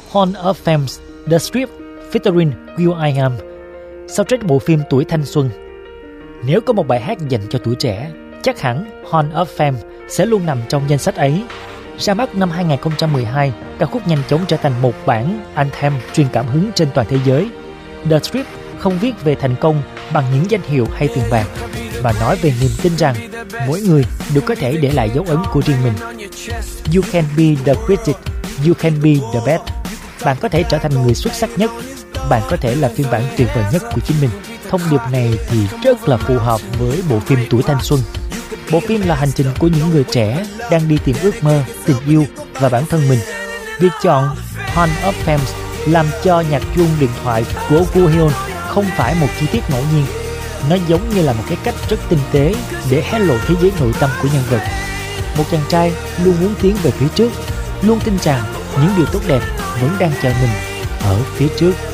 Hall of Fame, The Strip featuring will.i.am, soundtrack bộ phim tuổi thanh xuân. Nếu có một bài hát dành cho tuổi trẻ, chắc hẳn Hall of Fame sẽ luôn nằm trong danh sách ấy. Ra mắt năm 2012, ca khúc nhanh chóng trở thành một bản anthem truyền cảm hứng trên toàn thế giới. The Strip không viết về thành công bằng những danh hiệu hay tiền bạc, mà nói về niềm tin rằng mỗi người đều có thể để lại dấu ấn của riêng mình. You can be the greatest, you can be the best. Bạn có thể trở thành người xuất sắc nhất, bạn có thể là phiên bản tuyệt vời nhất của chính mình. Thông điệp này thì rất là phù hợp với bộ phim Tuổi Thanh Xuân. Bộ phim là hành trình của những người trẻ đang đi tìm ước mơ, tình yêu và bản thân mình. Việc chọn Hall of Fame làm cho nhạc chuông điện thoại của Woo-hyun không phải một chi tiết ngẫu nhiên. Nó giống như là một cái cách rất tinh tế để hé lộ thế giới nội tâm của nhân vật. Một chàng trai luôn muốn tiến về phía trước, luôn tin rằng những điều tốt đẹp vẫn đang chờ mình ở phía trước.